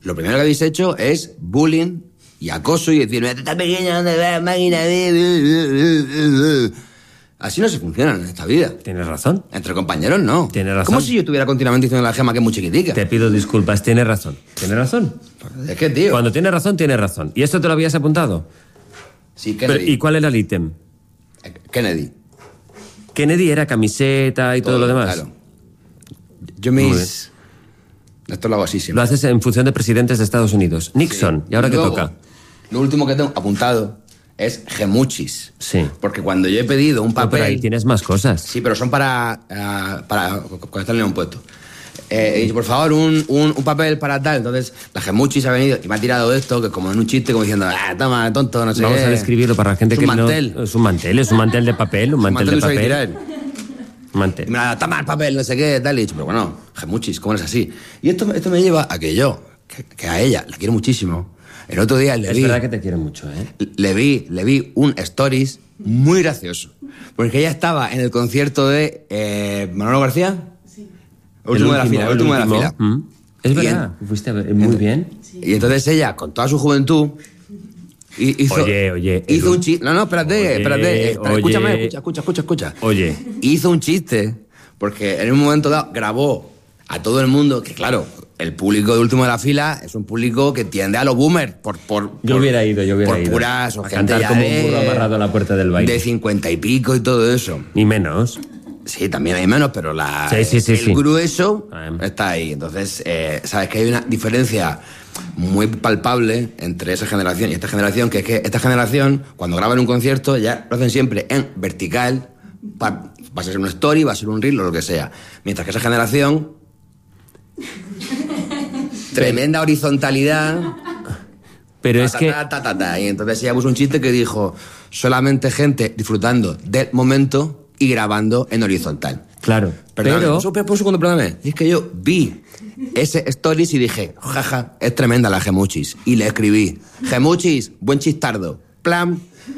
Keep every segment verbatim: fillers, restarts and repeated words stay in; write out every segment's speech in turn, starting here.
lo primero que habéis hecho es bullying y acoso y decir, esta pequeña máquina de... Así no se funciona en esta vida. Tienes razón. Entre compañeros, no. Tienes razón. Como si yo estuviera continuamente diciendo a la Gema que es muy chiquitica. Te pido disculpas, tienes razón. Tienes razón. Es que, tío... Cuando tienes razón, tienes razón. ¿Y esto te lo habías apuntado? Sí, Kennedy. Pero, ¿y cuál era el ítem? Kennedy. Kennedy era camiseta y todo, todo lo demás. Claro. Yo mis... Esto lo hago así siempre. Lo haces en función de presidentes de Estados Unidos. Nixon. Sí. ¿Y ahora qué toca? Lo último que tengo apuntado es gemuchis. Sí. Porque cuando yo he pedido un papel... Pero ahí tienes más cosas. Sí, pero son para... Uh, para conectarle a un puesto. Eh, he dicho, por favor, un, un, un papel para tal. Entonces, la gemuchis ha venido y me ha tirado de esto, que como en un chiste, como diciendo, ah, toma, tonto, no sé Vamos qué. a describirlo para la gente que mantel. no... Es un mantel. Es un mantel de papel, un mantel, mantel de papel. Un mantel. Y me la toma el papel, no sé qué, tal. Y he dicho, pero bueno, gemuchis, ¿cómo es así? Y esto, esto me lleva a que yo, que, que a ella la quiero muchísimo. El otro día le es vi... Es verdad que te quiere mucho, ¿eh? Le vi, le vi un stories muy gracioso. Porque ella estaba en el concierto de eh, Manolo García. Sí. El último, de la fila, el último, último de la fila. Mm. Es verdad, en, fuiste a ver, muy bien. Sí. Y entonces ella, con toda su juventud, hizo... Oye, oye... Hizo un chiste... No, no, espérate, oye, espérate. Oye, escúchame, escucha, escucha, escucha, escucha. Oye. Hizo un chiste, porque en un momento dado grabó a todo el mundo, que claro... El público de último de la fila es un público que tiende a los boomers. Por, por, yo hubiera ido, yo hubiera por ido. Por puras, o a gente cantar ya como de, un burro amarrado a la puerta del baile. De cincuenta y pico y todo eso. Y menos. Sí, también hay menos, pero la, sí, sí, sí, el sí. grueso está ahí. Entonces, eh, sabes que hay una diferencia muy palpable entre esa generación y esta generación, que es que esta generación, cuando graban un concierto, ya lo hacen siempre en vertical, va, va a ser un story, va a ser un reel o lo que sea. Mientras que esa generación... Tremenda horizontalidad. Pero ta, es ta, que... Ta, ta, ta, ta. Y entonces ella puso un chiste que dijo, solamente gente disfrutando del momento y grabando en horizontal. Claro, Perdóname, pero... Por un segundo, perdóname. Y es que yo vi ese stories y dije, jaja, es tremenda la gemuchis. Y le escribí, gemuchis, buen chistardo. Plan.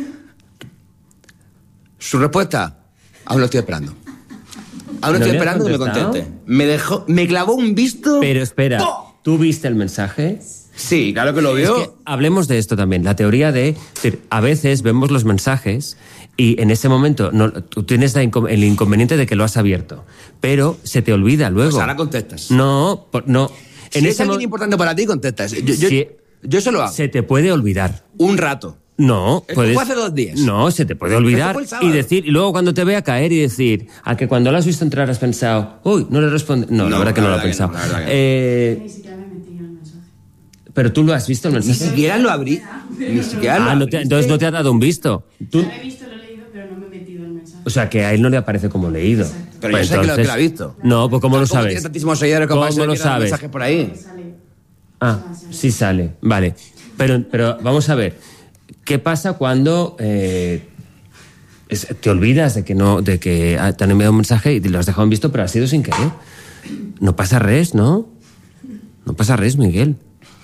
Su respuesta, aún lo estoy esperando. Aún ¿No estoy esperando que me conteste. Me dejó, me clavó un visto. Pero espera, ¡Oh! ¿tú viste el mensaje? Sí, claro que lo vio. Es que hablemos de esto también, la teoría de... A veces vemos los mensajes y en ese momento no, tú tienes la inco- el inconveniente de que lo has abierto, pero se te olvida luego. Pues ahora contestas. No, por, no. Si en es ese alguien mo- importante para ti, contestas. Yo, yo, si yo se lo hago. Se te puede olvidar. Un rato. No, Esto puedes... fue hace dos días. No, se te puede olvidar y decir, y luego cuando te vea caer y decir, a que cuando lo has visto entrar has pensado, uy, no le responde. No, no la verdad que no lo he pensado. No, no. Eh... Ni siquiera me metí en el mensaje. Pero tú lo has visto el mensaje. Ni siquiera lo abrí. Ni siquiera lo Ah, no te, entonces no te ha dado un visto. ¿Tú? Lo he visto, lo he leído, pero no me he metido en el mensaje. O sea, que a él no le aparece como leído. Exacto. Pero Pues yo sé que lo, entonces... que lo ha visto. No, pues ¿cómo lo Tampoco sabes? tiene tantísimos seguidores como ¿Cómo para lo que sabes? mensajes por ahí. Sale. Ah, sí sale. Vale. Pero, pero vamos a ver. ¿Qué pasa cuando eh, es, te olvidas de que no, de que te han enviado un mensaje y te lo has dejado en visto, pero ha sido sin querer? No pasa res, ¿no? No pasa res, Miguel.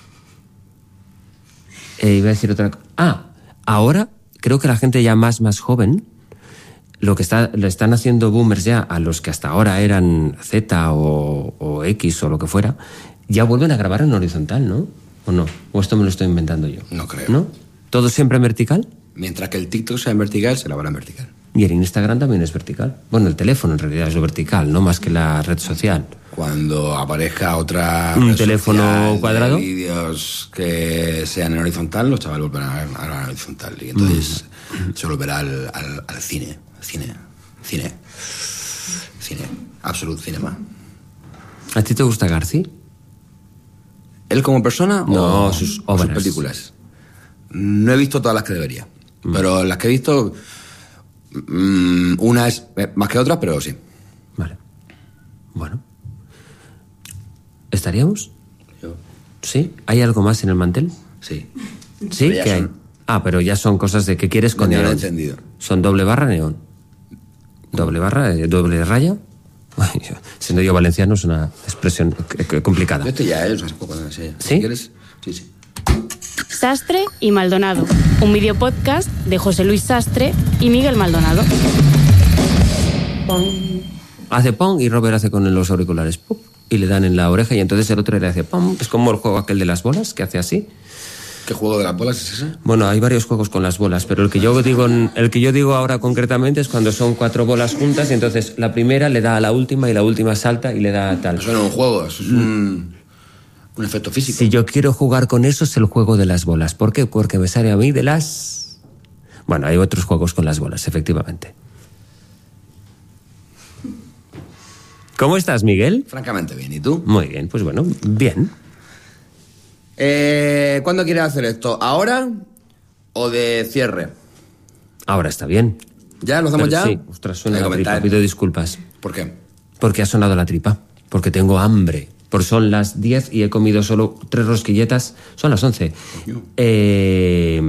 Eh, iba a decir otra cosa. Ah, ahora creo que la gente ya más, más joven, lo que está, lo están haciendo boomers ya a los que hasta ahora eran Z o, o X o lo que fuera, ya vuelven a grabar en horizontal, ¿no? ¿O no? ¿O esto me lo estoy inventando yo? No creo. ¿No? ¿Todo siempre en vertical? Mientras que el TikTok sea en vertical, se grabará en vertical. Y el Instagram también es vertical. Bueno, el teléfono en realidad es lo vertical, no más que la red social. Cuando aparezca otra... ¿Un red teléfono social de cuadrado? vídeos que sean en horizontal, los chavales volverán a grabar en horizontal. Y entonces mm. se volverá al, al, al cine. Cine. Cine. Cine. Absolute cinema. ¿A ti te gusta Garci? ¿Él como persona no, o sus o obras? Sus películas. No he visto todas las que debería. Mm. Pero las que he visto, mmm, una es más que otras, pero sí. Vale. Bueno. ¿Estaríamos? Yo. ¿Sí? ¿Hay algo más en el mantel? Sí. ¿Sí? ¿Qué hay? Ah, pero ya son cosas de que quieres con neón. Encendido. ¿Son doble barra neón? ¿Doble barra? Eh, ¿Doble raya? Ay, siendo yo valenciano es una expresión complicada. Esto ya es, hace poco, no sé. ¿Sí? Si quieres, sí, sí. Sastre y Maldonado, un videopodcast de José Luis Sastre y Miguel Maldonado. Hace pong y Robert hace con los auriculares. ¡Pup! y le dan en la oreja y entonces el otro le hace ¡pum! Es como el juego aquel de las bolas que hace así. ¿Qué juego de las bolas es ese? Bueno, hay varios juegos con las bolas, pero el que yo digo, el que yo digo ahora concretamente es cuando son cuatro bolas juntas y entonces la primera le da a la última y la última salta y le da tal. Eso no es un juego, eso es un, un efecto físico. Si yo quiero jugar con eso es el juego de las bolas. ¿Por qué? Porque me sale a mí de las... Bueno, hay otros juegos con las bolas, efectivamente. ¿Cómo estás, Miguel? Francamente bien, ¿y tú? Muy bien, pues bueno, bien. Eh, ¿Cuándo quieres hacer esto? ¿Ahora o de cierre? Ahora está bien. ¿Ya? ¿Lo hacemos Pero ya? sí, ostras, suena Hay que la tripa, comentar. pido disculpas. ¿Por qué? Porque ha sonado la tripa, porque tengo hambre. Porque son las diez y he comido solo tres rosquilletas. Son las once. Eh,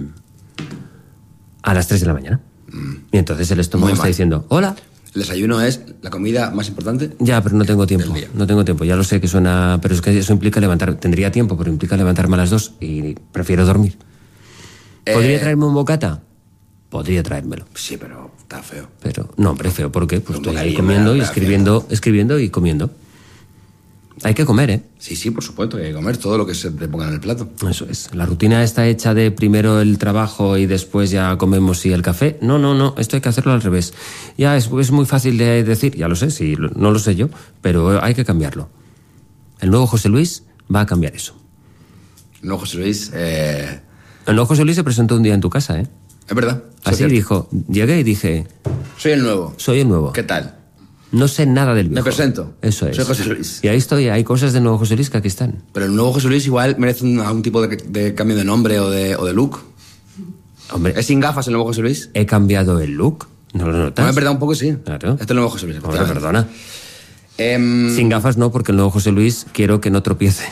a las tres de la mañana. Mm. Y entonces el estómago Muy está mal. diciendo, hola. ¿El desayuno es la comida más importante? Ya, pero no tengo tiempo. Del día. No tengo tiempo. Ya lo sé que suena... Pero es que eso implica levantar... Tendría tiempo, pero implica levantarme a las dos y prefiero dormir. ¿Podría Eh, traerme un bocata? Podría traérmelo. Sí, pero está feo. Pero, no, hombre, feo. ¿Por qué? Pues Un estoy ahí bocadillo comiendo me y da escribiendo, escribiendo y comiendo. Hay que comer, ¿eh? Sí, sí, por supuesto, hay que comer todo lo que se te ponga en el plato. Eso es. La rutina está hecha de primero el trabajo y después ya comemos y el café. No, no, no. Esto hay que hacerlo al revés. Ya es, es muy fácil de decir. Ya lo sé, sí, lo- no lo sé yo. Pero hay que cambiarlo. El nuevo José Luis va a cambiar eso. No, José Luis, eh, El nuevo José Luis se presentó un día en tu casa, ¿eh? es verdad. sí, es Así cierto. dijo. Llegué y dije, Soy el nuevo. soy el nuevo. ¿Qué tal? No sé nada del viejo. Me presento. Eso es. Soy José Luis. Y ahí estoy. Hay cosas del nuevo José Luis que aquí están. Pero el nuevo José Luis igual merece un- algún tipo de, de cambio de nombre o de, o de look. Hombre, ¿Es sin gafas el nuevo José Luis? he cambiado el look. ¿No lo notas? No, es verdad, un poco sí. Claro. Este es el nuevo José Luis. Hombre, efectivamente. perdona. Em, Sin gafas no, porque el nuevo José Luis quiero que no tropiece.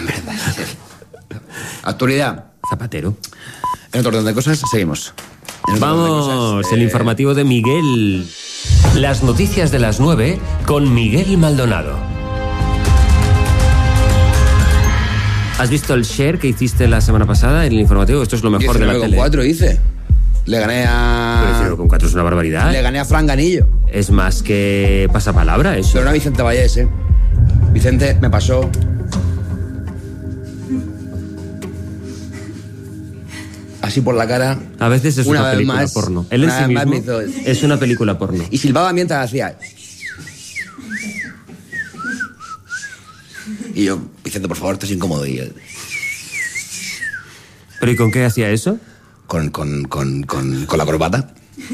Actualidad. Zapatero. En otro orden de cosas, seguimos. En otro orden de Vamos, cosas, el eh, informativo de Miguel. Las noticias de las nueve con Miguel Maldonado. ¿Has visto el share que hiciste la semana pasada en el informativo? Esto es lo mejor de la diecinueve con tele. cuatro hice. Le gané Pero a... diecinueve con cuatro es una barbaridad. Le gané a Fran Ganillo. Es más que pasapalabra eso. Pero no a Vicente Vallés, ¿eh? Vicente me pasó... Así por la cara. A veces es una, Una vez película más, porno. Él en una sí vez más mismo me hizo- es una película porno. Y silbaba mientras hacía... Y yo, Vicente, por favor, esto es incómodo. Y él, ¿Pero y con qué hacía eso? con, con, con, con, con la corbata.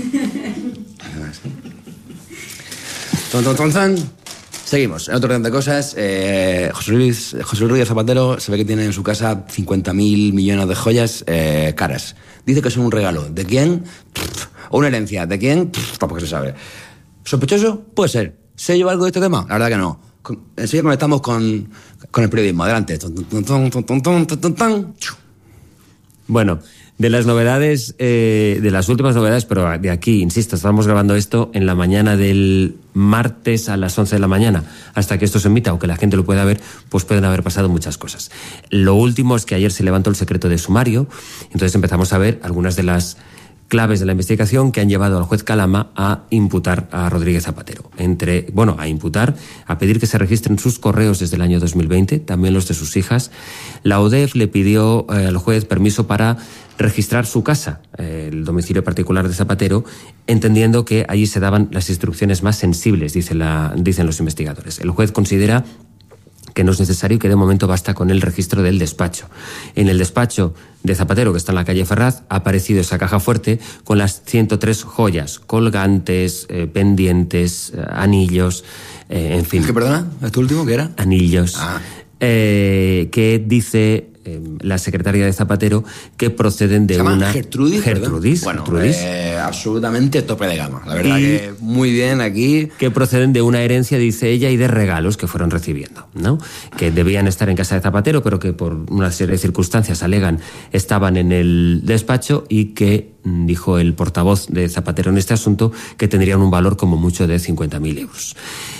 Ton, ton, ton, ton. Seguimos. En otro orden de cosas, eh, José Luis, José Luis Rodríguez Zapatero se ve que tiene en su casa cincuenta mil millones de joyas eh, caras. Dice que son un regalo. ¿De quién? Pff, o una herencia. ¿De quién? Pff, tampoco se sabe. ¿Sospechoso? Puede ser. ¿Sé yo algo de este tema? La verdad que no. Con- enseguida conectamos con, con el periodismo. Adelante. Ton, ton, ton, ton, ton, ton, ton, ton, ton. Bueno, de las novedades, eh, de las últimas novedades, pero de aquí, insisto, estamos grabando esto en la mañana del martes a las once de la mañana. Hasta que esto se emita o que la gente lo pueda ver, pues pueden haber pasado muchas cosas. Lo último es que ayer se levantó el secreto de sumario, entonces empezamos a ver algunas de las claves de la investigación que han llevado al juez Calama a imputar a Rodríguez Zapatero. Entre, bueno, a imputar, a pedir que se registren sus correos desde el año dos mil veinte, también los de sus hijas. La U D E F le pidió eh, al juez permiso para registrar su casa, eh, el domicilio particular de Zapatero, entendiendo que allí se daban las instrucciones más sensibles, dice la, dicen los investigadores. El juez considera que no es necesario y que de momento basta con el registro del despacho. En el despacho de Zapatero, que está en la calle Ferraz, ha aparecido esa caja fuerte con las ciento tres joyas, colgantes, eh, pendientes, eh, anillos, eh, en fin. ¿Qué, perdona? ¿Este último qué era? Anillos. Ah. Eh, que dice eh, la secretaria de Zapatero que proceden de ¿Se llama una... Gertrudis? ¿verdad? Gertrudis. Bueno, Gertrudis. eh, absolutamente tope de gama. La verdad Y- que muy bien aquí. Que proceden de una herencia, dice ella, y de regalos que fueron recibiendo, ¿no? Que debían estar en casa de Zapatero, pero que por una serie de circunstancias, alegan, estaban en el despacho y que, mm, dijo el portavoz de Zapatero en este asunto, que tendrían un valor como mucho de cincuenta mil euros.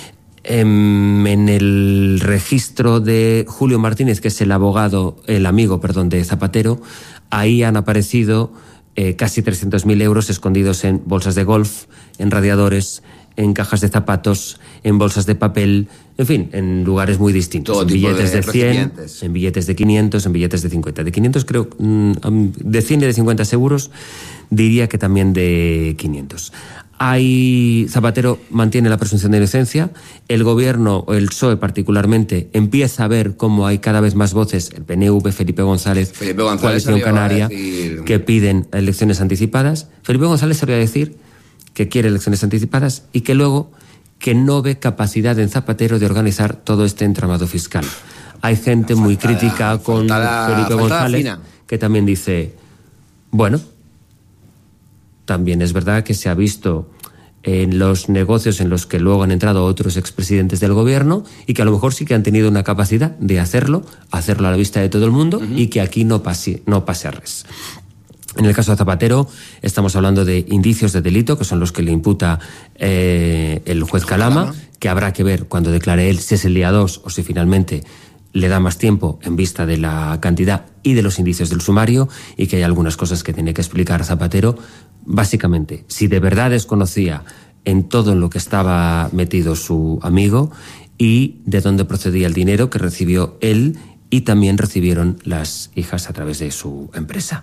Em, En el registro de Julio Martínez, que es el abogado, el amigo, perdón, de Zapatero, ahí han aparecido eh, casi trescientos mil euros escondidos en bolsas de golf, en radiadores, en cajas de zapatos, en bolsas de papel, en fin, en lugares muy distintos. Todo en tipo billetes de de cien, recipientes. en billetes de quinientos, en billetes de cincuenta. De quinientos creo, de cien y de cincuenta seguros, diría que también de quinientos. Hay, Zapatero mantiene la presunción de inocencia, el gobierno, o el P S O E particularmente, empieza a ver cómo hay cada vez más voces, el P N V, Felipe González, Felipe González Coalición salió a Canaria, decir- que piden elecciones anticipadas. Felipe González salió a decir que quiere elecciones anticipadas y que luego que no ve capacidad en Zapatero de organizar todo este entramado fiscal. Hay gente muy Faltada- crítica con faltada- Felipe faltada González, fina. que también dice, bueno, también es verdad que se ha visto en los negocios en los que luego han entrado otros expresidentes del gobierno y que a lo mejor sí que han tenido una capacidad de hacerlo, hacerlo a la vista de todo el mundo, uh-huh. y que aquí no pase, no pase a res. En el caso de Zapatero estamos hablando de indicios de delito, que son los que le imputa eh, el juez Calama, que habrá que ver cuando declare él si es el día dos o si finalmente le da más tiempo en vista de la cantidad y de los indicios del sumario, y que hay algunas cosas que tiene que explicar Zapatero. Básicamente, si de verdad desconocía en todo en lo que estaba metido su amigo y de dónde procedía el dinero que recibió él y también recibieron las hijas a través de su empresa.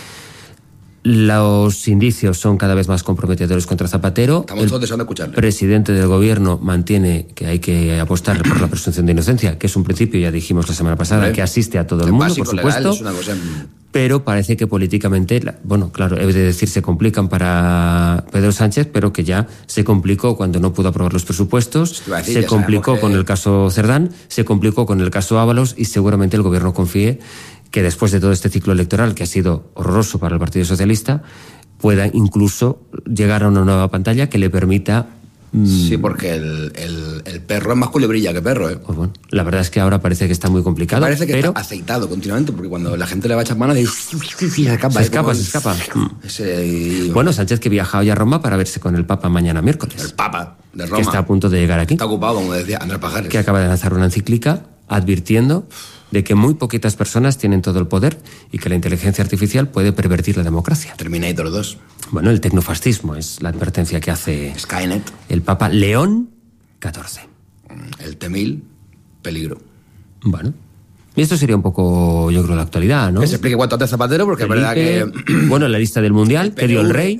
Los indicios son cada vez más comprometedores contra Zapatero. Estamos todos deseando escucharle. El presidente del gobierno mantiene que hay que apostar por la presunción de inocencia, que es un principio, ya dijimos la semana pasada, Hombre, que asiste a todo el es mundo, básico, por supuesto. legal, es una cosa... Pero parece que políticamente, bueno, claro, he de decir, se complican para Pedro Sánchez, pero que ya se complicó cuando no pudo aprobar los presupuestos, Iba a decir, se ya complicó sabemos que- con el caso Cerdán, se complicó con el caso Ábalos, y seguramente el gobierno confíe que después de todo este ciclo electoral, que ha sido horroroso para el Partido Socialista, pueda incluso llegar a una nueva pantalla que le permita... mmm, Sí, porque el, el, el perro es más culebrilla que perro, ¿eh? pues bueno, la verdad es que ahora parece que está muy complicado, Parece que pero está aceitado continuamente, porque cuando la gente le va a echar mano, dice, se escapa. se ¿eh? escapa, Como se el- escapa. Ese, y- Bueno, Sánchez, que viaja hoy a Roma para verse con el Papa mañana miércoles, el Papa de que Roma está a punto de llegar aquí, está ocupado, como decía Andrés Pajares. que acaba de lanzar una encíclica advirtiendo de que muy poquitas personas tienen todo el poder y que la inteligencia artificial puede pervertir la democracia. Terminator dos, Bueno, el tecnofascismo es la advertencia que hace Skynet, el Papa León catorce. el T mil, peligro. Bueno, y esto sería un poco, yo creo, la actualidad, ¿no? Que se explique cuánto hace Zapatero, porque es verdad que... Felipe, bueno, la lista del Mundial que dio el rey.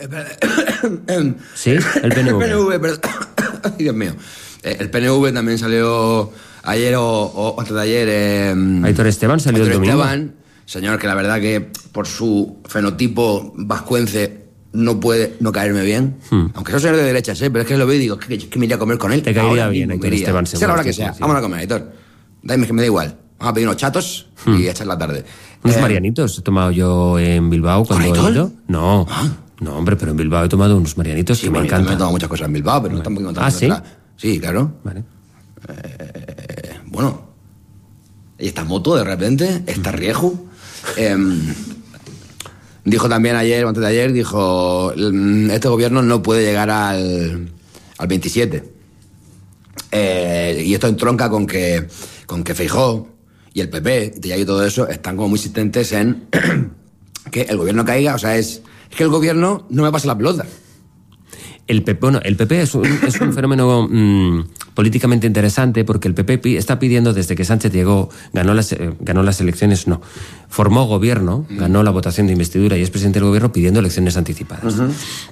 Sí, el P N V. El P N V, perdón. Ay, Dios mío. Eh, El P N V también salió ayer o, o antes de ayer. Eh, Aitor Esteban salió Aitor el domingo. Esteban, señor que la verdad que por su fenotipo vascuence no puede no caerme bien. Hmm. Aunque soy señor de derechas, ¿eh? Pero es que lo veo y digo, que, que me iría a comer con él. Te caería Ahora bien, mismo Aitor me iría. Esteban, Sea seguro, la hora que sí, sea. sí. Vamos a comer, Aitor. Dame que me da igual. Vamos a pedir unos chatos y echar la tarde. Unos Eh, marianitos he tomado yo en Bilbao cuando ¿Con he Aitor? ido. No, Ah. no, hombre, pero en Bilbao he tomado unos marianitos Sí, que me bueno, yo también he encantan. tomado muchas cosas en Bilbao, pero no tampoco Ah, ¿sí? Sí, claro. Vale. Eh, bueno, y esta moto de repente, esta Rieju. eh, dijo también ayer, o antes de ayer, dijo, "Mm, este gobierno no puede llegar al, al veintisiete. Eh, y esto entronca con que, con que Feijóo y el P P y todo eso están como muy insistentes en que el gobierno caiga. O sea, es, es que el gobierno no me pasa la pelota. El P P, bueno, el P P es un, es un fenómeno mmm, políticamente interesante, porque el P P pi- está pidiendo desde que Sánchez llegó, ganó las, eh, ganó las elecciones, no, formó gobierno, ganó la votación de investidura y es presidente del gobierno pidiendo elecciones anticipadas. Uh-huh.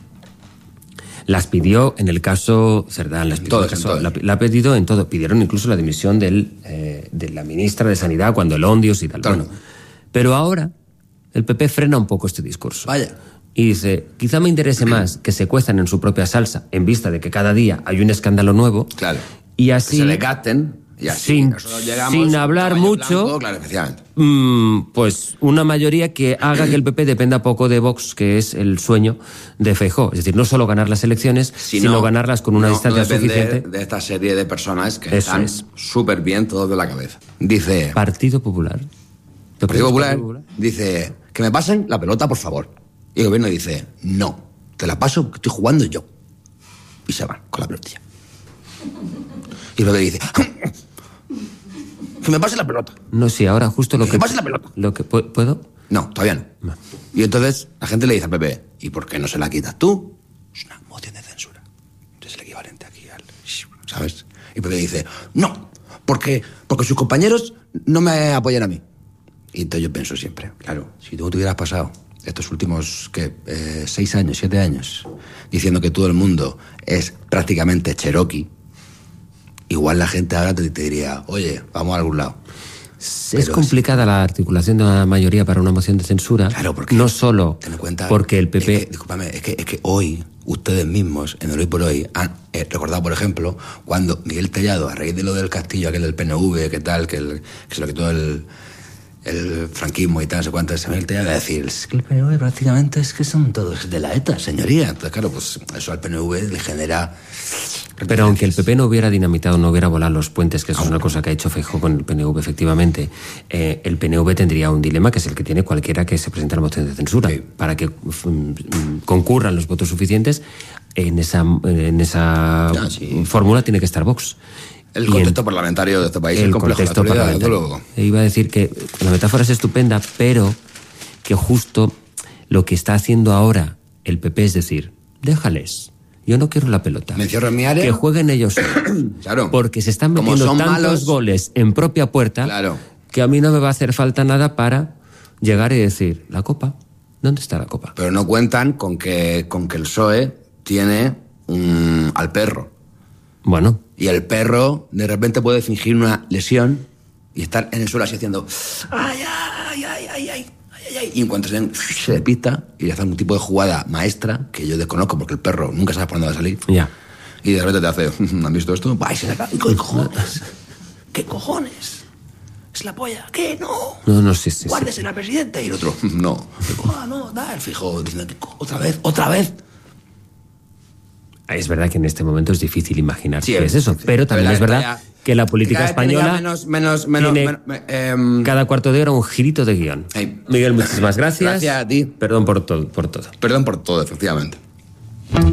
Las pidió en el caso Cerdán, las pidió Todos, en el en caso- todos. la, la ha pedido en todo. Pidieron incluso la dimisión del, eh, de la ministra de Sanidad cuando el Ondios y tal. Todo. Bueno, pero ahora el P P frena un poco este discurso. Vaya. Y dice, quizá me interese más que se cuezan en su propia salsa, en vista de que cada día hay un escándalo nuevo. Claro. Y Que así, se le capten y así sin, nosotros llegamos sin a hablar caballo mucho, blanco, claro, efectivamente. mm, pues una mayoría que haga que el P P dependa poco de Vox, que es el sueño de Feijóo. Es decir, no solo ganar las elecciones, Si sino no, ganarlas con una no- distancia no depender suficiente. de esta serie de personas que Eso están es. súper bien todos de la cabeza. Dice, Partido Popular. el Partido Popular dice, que me pasen la pelota, por favor. Y el gobierno dice, no, te la paso porque estoy jugando yo. Y se van con la pelotilla. Y luego dice, que me pase la pelota. No, sí, ahora justo lo Que que... pase la pelota. Lo que pu- ¿Puedo? No, todavía no. No. Y entonces la gente le dice al P P, ¿y por qué no se la quitas tú? Es una moción de censura. Es el equivalente aquí. ¿sabes? Y Pepe dice, no, porque, porque sus compañeros no me apoyan a mí. Y entonces yo pienso siempre, claro, si tú te hubieras pasado estos últimos, ¿qué? Eh, seis años, siete años, diciendo que todo el mundo es prácticamente cherokee, igual la gente ahora te, te diría, oye, vamos a algún lado. Es Pero complicada la articulación de una mayoría para una moción de censura. Claro, porque no solo ten en cuenta, porque el P P... Es que, discúlpame, es que, es que hoy, ustedes mismos, en el Hoy por Hoy, han eh, recordado, por ejemplo, cuando Miguel Tellado, a raíz de lo del castillo, aquel del P N V, que tal, que, el, que se lo quitó el, el franquismo y tal, no sé cuánto, Miguel Tellado, a decir, es que el P N V prácticamente es que son todos de la ETA, señoría. Entonces, claro, pues eso al P N V le genera... Pero aunque el P P no hubiera dinamitado, no hubiera volado los puentes, que eso es una cosa que ha hecho Feijóo con el P N V, efectivamente, eh, el P N V tendría un dilema que es el que tiene cualquiera que se presente a la moción de censura. Sí. Para que um, concurran los votos suficientes, en esa, en esa ah, sí. fórmula tiene que estar Vox. El contexto en, parlamentario de este país el es complejo. Contexto parlamentario. Iba a decir que la metáfora es estupenda, pero que justo lo que está haciendo ahora el P P es decir, déjales. Yo no quiero la pelota. Me encierro en mi área. Que jueguen ellos. Claro. Porque se están metiendo tantos malos, goles en propia puerta, claro, que a mí no me va a hacer falta nada para llegar y decir, la copa, ¿dónde está la copa? Pero no cuentan con que, con que el P S O E tiene un, al perro. Bueno. Y el perro de repente puede fingir una lesión y estar en el suelo así haciendo ay, ay, ay, ay, ay. Y en cuanto se, se despista y le hace un tipo de jugada maestra que yo desconozco porque el perro nunca sabe por dónde va a salir. Ya. Y de repente te hace, ¿han visto esto? ¡Ay, se le cae! ¿Qué cojones? ¿Qué cojones? ¿Es la polla? ¿Qué? No. No, no, sí, sí. Guárdese sí. al presidente. Y el otro, no. Ah, no, da. El fijo diciendo, ¿otra vez? ¿Otra vez? Es verdad que en este momento es difícil imaginar sí, qué es eso, sí, pero también pero es verdad ya, que la política cada española menos, menos, menos, tiene menos, eh, cada cuarto de hora un girito de guión. Hey. Miguel, muchísimas gracias. Gracias a ti. Perdón por todo, por todo. Perdón por todo, efectivamente.